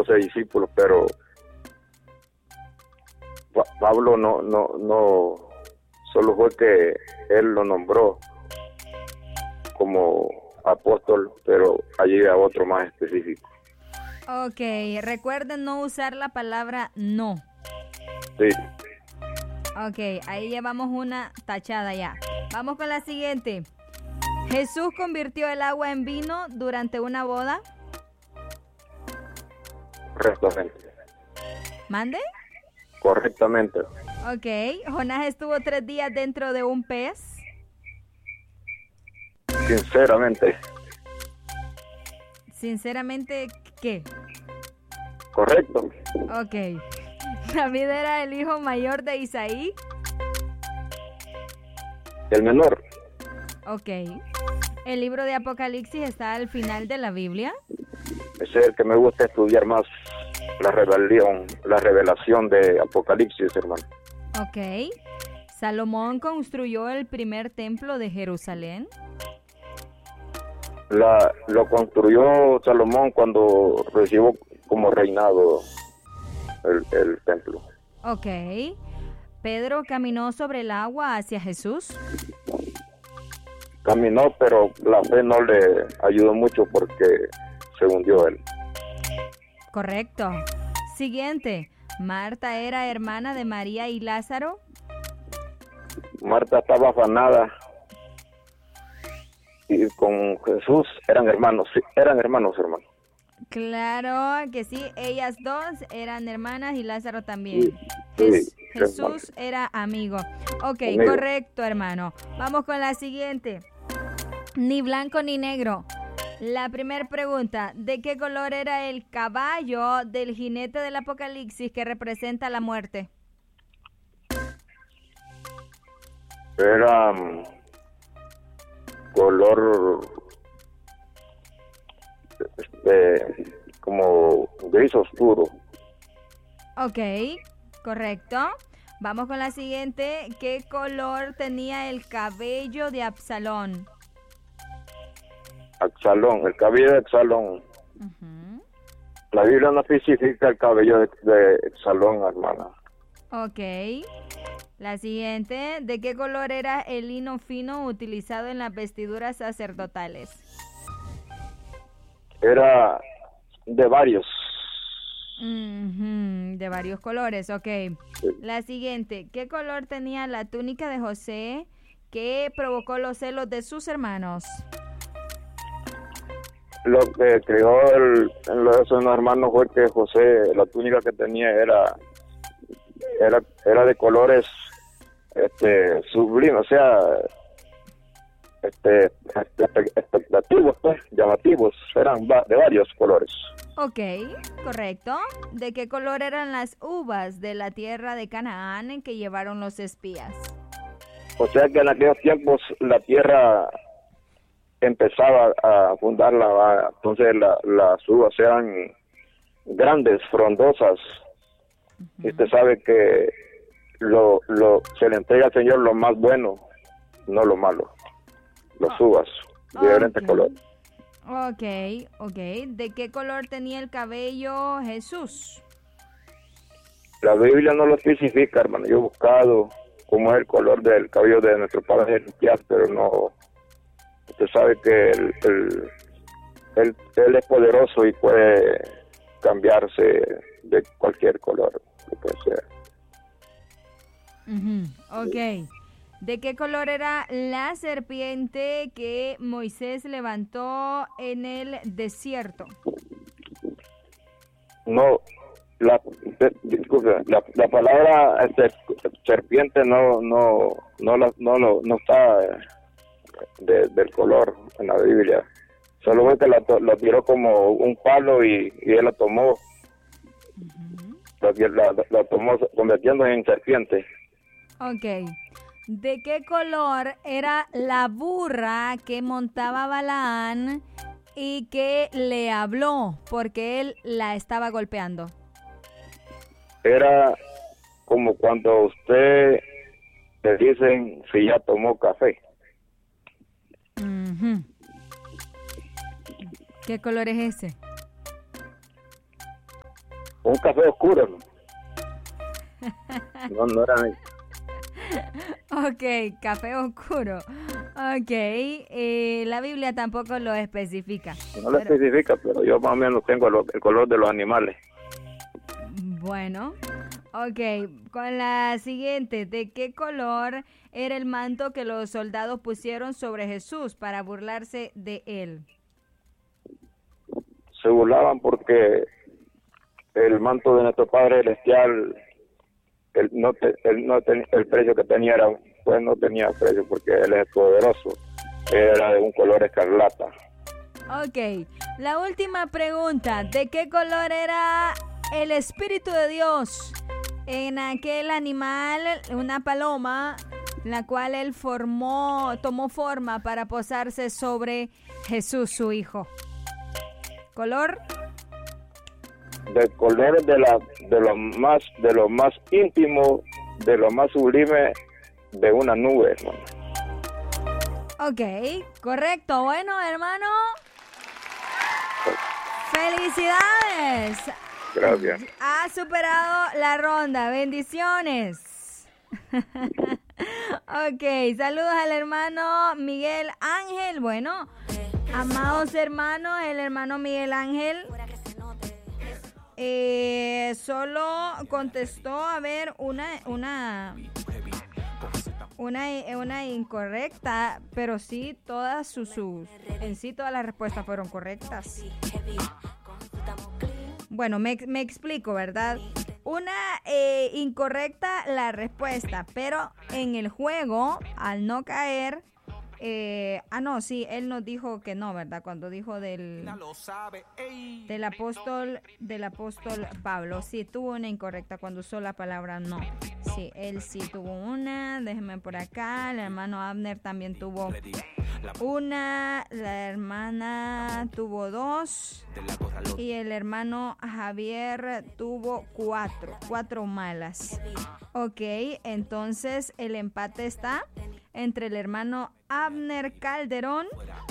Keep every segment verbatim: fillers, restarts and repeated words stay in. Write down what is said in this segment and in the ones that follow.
doce discípulos, pero Pa- Pablo no, no, no, solo fue que él lo nombró como apóstol, pero allí había otro más específico. Ok, recuerden no usar la palabra no. Sí, Ok, ahí llevamos una tachada ya. Vamos con la siguiente. ¿Jesús convirtió el agua en vino durante una boda? correctamente. ¿Mande? Correctamente. Ok, ¿Jonás estuvo tres días dentro de un pez? Sinceramente, Sinceramente, ¿qué? correcto. Ok. ¿David era el hijo mayor de Isaí? El menor, Ok. ¿El libro de Apocalipsis está al final de la Biblia? ese es el que me gusta estudiar más, la rebelión, la revelación de Apocalipsis, hermano. Ok. ¿Salomón construyó el primer templo de Jerusalén? La, lo construyó Salomón cuando recibió como reinado el, el templo. Ok. ¿Pedro caminó sobre el agua hacia Jesús? Caminó, pero la fe no le ayudó mucho porque se hundió él. Correcto. Siguiente. ¿Marta era hermana de María y Lázaro? Marta estaba afanada y con Jesús eran hermanos, sí, eran hermanos, hermano. Claro que sí, ellas dos eran hermanas y Lázaro también. Sí, Jes- sí, Jesús era amigo. Ok, Amigo. correcto, hermano. Vamos con la siguiente. Ni blanco ni negro. La primera pregunta, ¿de qué color era el caballo del jinete del Apocalipsis que representa la muerte? Era um, color este, como gris oscuro. Ok, correcto. Vamos con la siguiente. ¿Qué color tenía el cabello de Absalón? Absalón, el cabello de Absalón. Ujú. La Biblia no especifica el cabello de, de Absalón, hermana. Ok. La siguiente. ¿De qué color era el lino fino utilizado en las vestiduras sacerdotales? Era de varios. Ujú, de varios colores, ok. La siguiente. ¿Qué color tenía la túnica de José que provocó los celos de sus hermanos? Lo que creó el, en lo de esos hermanos fue que José, la túnica que tenía era era, era de colores este sublimes, o sea, este, espe- expectativos, pues, llamativos, eran va- de varios colores. Ok, correcto. ¿De qué color eran las uvas de la tierra de Canaán en que llevaron los espías? O sea que en aquellos tiempos la tierra empezaba a fundarla, ¿va? Entonces la, las uvas eran grandes, frondosas. Y usted sabe que lo, lo, se le entrega al Señor lo más bueno, no lo malo. Las uvas, de diferentes Ok. colores. Ok, ok. ¿De qué color tenía el cabello Jesús? La Biblia no lo especifica, hermano. Yo he buscado cómo es el color del cabello de nuestro Padre Celestial, pero no. Usted sabe que él, él, él, él es poderoso y puede cambiarse de cualquier color que puede ser. Ujú, ok. ¿De qué color era la serpiente que Moisés levantó en el desierto? No, la, de- disculpe, la, la palabra este, serpiente no, no, no, la- no, no, no está de- del color en la Biblia. Solo fue que la, to- la tiró como un palo y, y él la tomó, la, la, la tomó convirtiéndose en serpiente. Ok. ¿De qué color era la burra que montaba Balaán y que le habló porque él la estaba golpeando? Era como cuando usted le dicen si ya tomó café. Ujú. ¿Qué color es ese? Un café oscuro. No, no era... Ok, café oscuro. Ok, eh, la Biblia tampoco lo especifica. No lo pero... especifica, pero yo más o menos tengo lo, el color de los animales. Bueno, ok, con la siguiente, ¿de qué color era el manto que los soldados pusieron sobre Jesús para burlarse de él? Se burlaban porque el manto de nuestro Padre Celestial, el, no te, el, no ten, el precio que tenía era, pues no tenía precio porque Él es poderoso, era de un color escarlata. Ok, la última pregunta, ¿de qué color era el Espíritu de Dios en aquel animal, una paloma, la cual Él formó, tomó forma para posarse sobre Jesús, su Hijo? ¿Color? De colores de la de lo más de lo más íntimo, de lo más sublime de una nube, hermano. Ok, correcto. Bueno, hermano, felicidades. Gracias. Ha superado la ronda. Bendiciones. Ok, saludos al hermano Miguel Ángel. Bueno, amados hermanos, el hermano Miguel Ángel Eh, solo contestó a ver una una una una incorrecta, pero sí todas sus, sus en sí todas las respuestas fueron correctas. Bueno, me, me explico, ¿verdad? Una eh, incorrecta la respuesta, pero en el juego, al no caer, Eh, ah, no, sí, él nos dijo que no, ¿verdad? Cuando dijo del, del apóstol, del apóstol Pablo. Sí, tuvo una incorrecta cuando usó la palabra no. Sí, él sí tuvo una. Déjenme por acá. El hermano Abner también tuvo una. La hermana tuvo dos. Y el hermano Javier tuvo cuatro. Cuatro malas. Ok, entonces el empate está entre el hermano Abner Calderón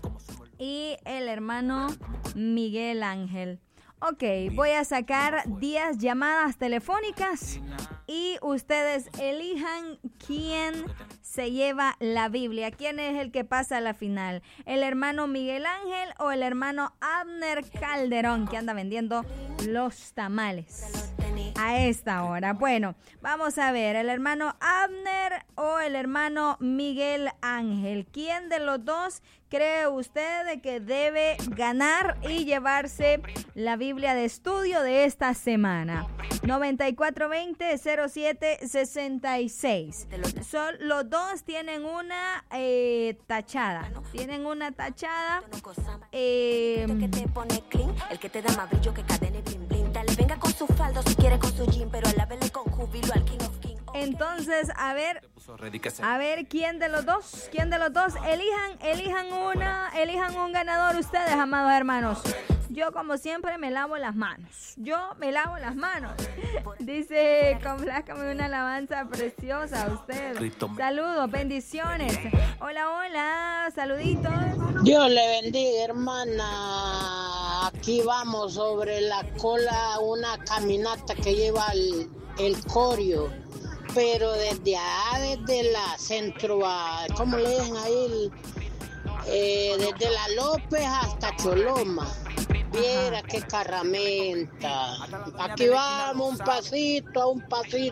y el hermano Miguel Ángel. Ok, voy a sacar diez llamadas telefónicas y ustedes elijan quién se lleva la Biblia, quién es el que pasa a la final, el hermano Miguel Ángel o el hermano Abner Calderón, que anda vendiendo los tamales a esta hora. Bueno, vamos a ver, el hermano Abner o el hermano Miguel Ángel, ¿quién de los dos cree usted de que debe ganar y llevarse la Biblia de estudio de esta semana? noventa y cuatro veinte cero siete sesenta y seis. Son, los dos tienen una eh, tachada. Tienen una tachada. Eh, el que te da más brillo que cadena y bling bling. Dale, venga con su faldo si quiere con su jean, pero alábele con júbilo al King of King. Entonces, a ver, a ver, ¿quién de los dos? ¿Quién de los dos? Elijan, elijan una, elijan un ganador ustedes, amados hermanos. Yo, como siempre, me lavo las manos. Yo me lavo las manos. Dice, complázcame una alabanza preciosa a usted. Saludos, bendiciones. Hola, hola, saluditos. Dios le bendiga, hermana. Aquí vamos sobre la cola, una caminata que lleva el, el corio. Pero desde allá, desde la centro, ¿cómo le dicen ahí? Eh, desde la López hasta Choloma. Viera qué carramenta. Aquí vamos, un pasito, a un pasito.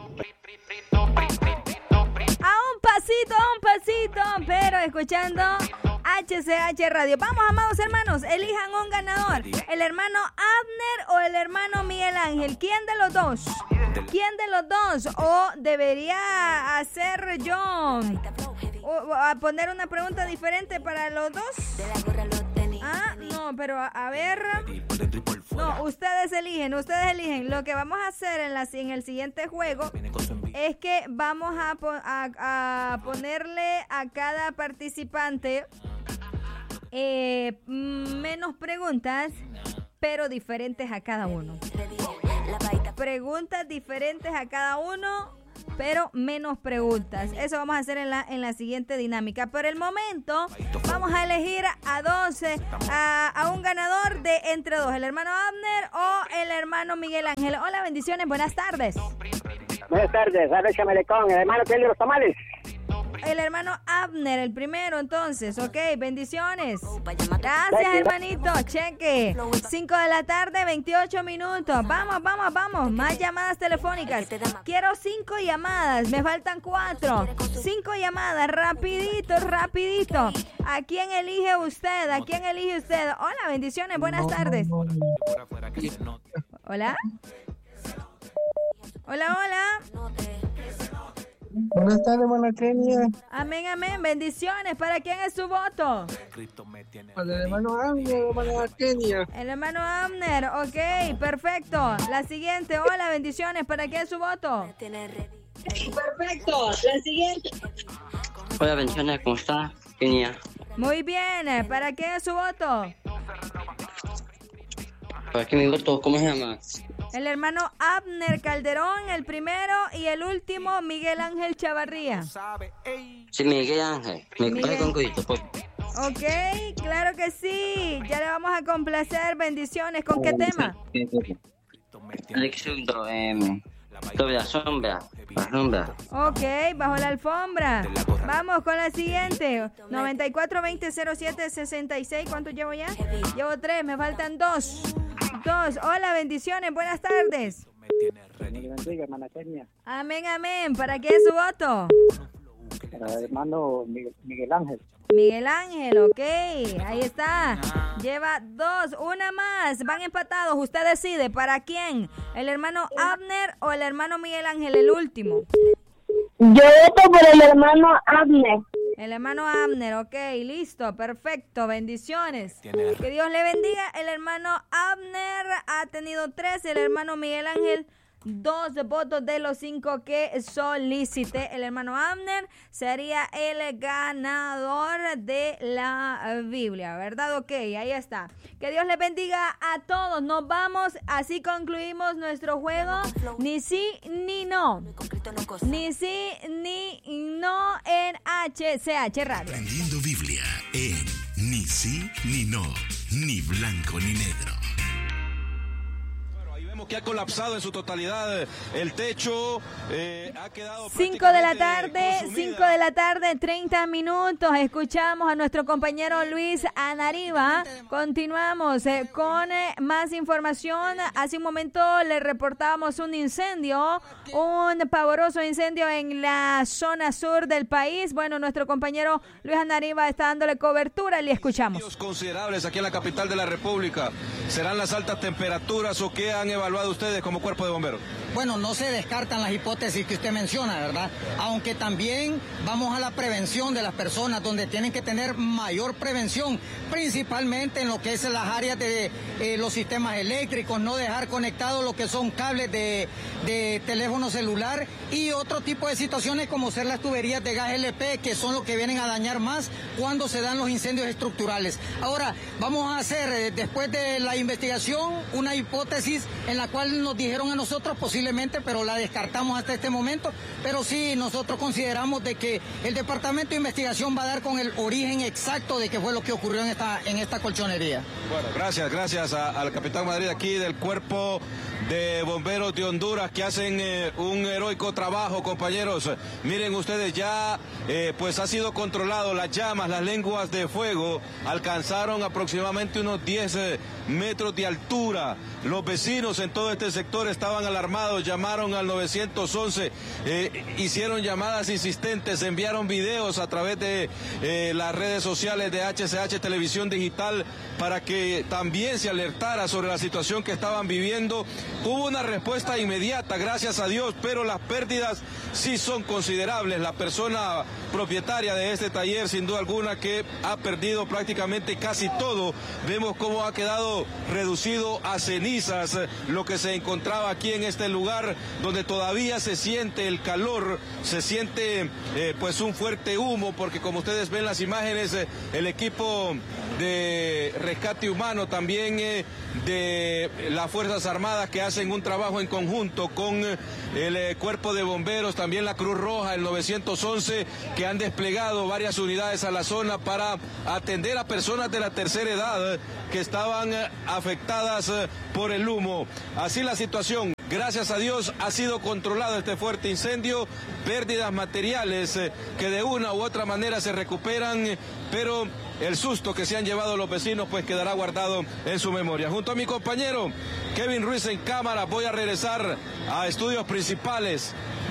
A un pasito, a un pasito, pero escuchando H C H Radio. Vamos, amados hermanos, elijan un ganador. ¿El hermano Abner o el hermano Miguel Ángel? ¿Quién de los dos? ¿Quién de los dos? ¿O debería hacer yo? ¿O a poner una pregunta diferente para los dos? Ah, no, pero a, a ver. No, ustedes eligen, ustedes eligen. Lo que vamos a hacer en, la, en el siguiente juego es que vamos a, a, a ponerle a cada participante eh, menos preguntas, pero diferentes a cada uno. Preguntas diferentes a cada uno pero menos preguntas. Eso vamos a hacer en la, en la siguiente dinámica. Por el momento, vamos a elegir a doce, a, a un ganador de entre dos, el hermano Abner o el hermano Miguel Ángel. Hola, bendiciones, buenas tardes. Buenas tardes, Alexa Melecón, el hermano que de los tamales. El hermano Abner, el primero, entonces, ok, bendiciones. Gracias, hermanito, cheque. cinco de la tarde, veintiocho minutos. Vamos, vamos, vamos, más llamadas telefónicas. Quiero cinco llamadas, me faltan cuatro. Cinco llamadas, rapidito, rapidito. ¿A quién elige usted? ¿A quién elige usted? Hola, bendiciones, buenas tardes. Hola. Hola, hola. Buenas tardes, hermana Kenia. Amén, amén. Bendiciones. ¿Para quién es su voto? Para el hermano Abner, hermana Kenia. El hermano Abner. Ok, perfecto. La siguiente. Hola, bendiciones. ¿Para quién es su voto? Perfecto. La siguiente. Hola, bendiciones. ¿Cómo está, Kenia? Muy bien. ¿Para quién es su voto? ¿Para qué mi voto? ¿Cómo se llama? El hermano Abner Calderón, el primero, y el último, Miguel Ángel Chavarría. Sí, Miguel Ángel. Me Miguel. con cuidado, pues. Ok, claro que sí. Ya le vamos a complacer. Bendiciones. ¿Con qué tema? Alexandro, eh, sobre la sombra. La sombra. Ok, bajo la alfombra. Vamos con la siguiente. noventa y cuatro veinte cero siete sesenta y seis. ¿Cuánto llevo ya? Llevo tres, me faltan dos. Dos. Hola, bendiciones, buenas tardes. Bendiga, hermana Kenia. Amén, amén. ¿Para qué es su voto? Para el hermano Miguel, Miguel Ángel. Miguel Ángel, ok. Ahí está. Lleva dos, una más. Van empatados. Usted decide. ¿Para quién? ¿El hermano Abner o el hermano Miguel Ángel, el último? Yo voto por el hermano Abner. El hermano Abner, ok, listo, perfecto, bendiciones. Que Dios le bendiga. El hermano Abner ha tenido tres, el hermano Miguel Ángel dos votos de los cinco que solicité. El hermano Abner sería el ganador de la Biblia, ¿verdad? Ok, ahí está. Que Dios les bendiga a todos. Nos vamos, así concluimos nuestro juego. Ni sí ni no. Ni sí ni no en H C H Radio. Aprendiendo Biblia en Ni sí ni no, ni blanco ni negro. Que ha colapsado en su totalidad el techo, eh, ha quedado cinco de la tarde, cinco de la tarde, treinta minutos. Escuchamos a nuestro compañero Luis Anariba. Continuamos eh, con eh, más información. Hace un momento le reportábamos un incendio, un pavoroso incendio en la zona sur del país. Bueno, nuestro compañero Luis Anariba está dándole cobertura. Le escuchamos. Considerables aquí en la capital de la República. ¿Serán las altas temperaturas o qué han evaluado ustedes como cuerpo de bomberos? Bueno, no se descartan las hipótesis que usted menciona, ¿verdad? Aunque también vamos a la prevención de las personas, donde tienen que tener mayor prevención, principalmente en lo que es las áreas de eh, los sistemas eléctricos, no dejar conectados lo que son cables de, de teléfono celular y otro tipo de situaciones como ser las tuberías de gas L P, que son lo que vienen a dañar más cuando se dan los incendios estructurales. Ahora, vamos a hacer, eh, después de la investigación, una hipótesis en la cual nos dijeron a nosotros posiblemente, pero la descartamos hasta este momento, pero sí nosotros consideramos de que el Departamento de Investigación va a dar con el origen exacto de qué fue lo que ocurrió en esta, en esta colchonería. Bueno, gracias, gracias a, al Capitán Madrid aquí del Cuerpo de Bomberos de Honduras que hacen eh, un heroico trabajo, compañeros. Miren ustedes, ya eh, pues ha sido controlado las llamas, las lenguas de fuego alcanzaron aproximadamente unos diez eh, metros de altura. Los vecinos en todo este sector estaban alarmados, llamaron al nueve once, eh, hicieron llamadas insistentes, enviaron videos a través de eh, las redes sociales de H C H Televisión Digital para que también se alertara sobre la situación que estaban viviendo. Hubo una respuesta inmediata, gracias a Dios, pero las pérdidas sí son considerables. La persona propietaria de este taller, sin duda alguna, que ha perdido prácticamente casi todo. Vemos cómo ha quedado reducido a cenizas lo que se encontraba aquí en este lugar. lugar donde todavía se siente el calor, se siente eh, pues un fuerte humo, porque como ustedes ven las imágenes, eh, el equipo de rescate humano, también eh, de las Fuerzas Armadas, que hacen un trabajo en conjunto con eh, el eh, Cuerpo de Bomberos, también la Cruz Roja, el nueve once, que han desplegado varias unidades a la zona para atender a personas de la tercera edad que estaban afectadas por el humo. Así la situación, gracias a Dios, ha sido controlado este fuerte incendio, pérdidas materiales que de una u otra manera se recuperan, pero el susto que se han llevado los vecinos pues quedará guardado en su memoria. Junto a mi compañero Kevin Ruiz en cámara, voy a regresar a estudios principales